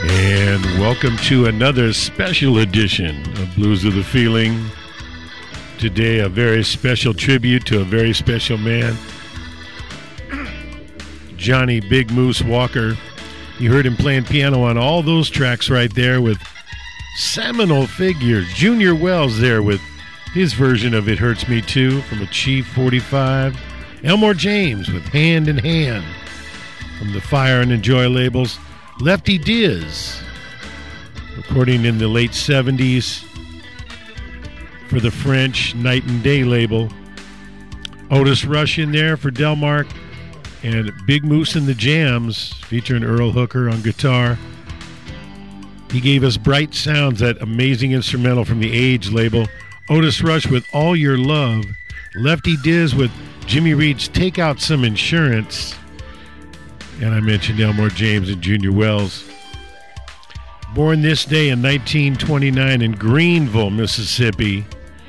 And welcome to another special edition of Blues of the Feeling. Today, a very special tribute to a very special man, Johnny Big Moose Walker. You heard him playing piano on all those tracks right there with seminal figures. Junior Wells there with his version of It Hurts Me Too from a Chief 45. Elmore James with Hand in Hand from the Fire and Enjoy labels. Lefty Diz, recording in the late 70s for the French Night and Day label. Otis Rush in there for Delmark, and Big Moose and the Jams featuring Earl Hooker on guitar. He gave us Bright Sounds, that amazing instrumental from the Age label. Otis Rush with All Your Love. Lefty Diz with Jimmy Reed's Take Out Some Insurance. And I mentioned Elmore James and Junior Wells. Born this day in 1929 in Greenville, Mississippi,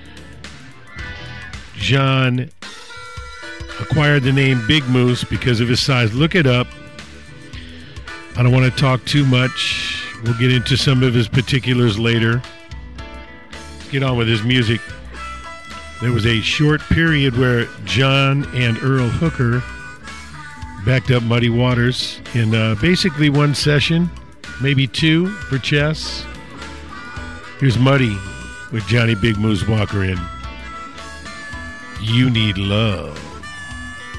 John acquired the name Big Moose because of his size. Look it up. I don't want to talk too much. We'll get into some of his particulars later. Let's get on with his music. There was a short period where John and Earl Hooker backed up Muddy Waters in basically one session, maybe two for chess. Here's Muddy with Johnny Big Moose Walker in You Need Love.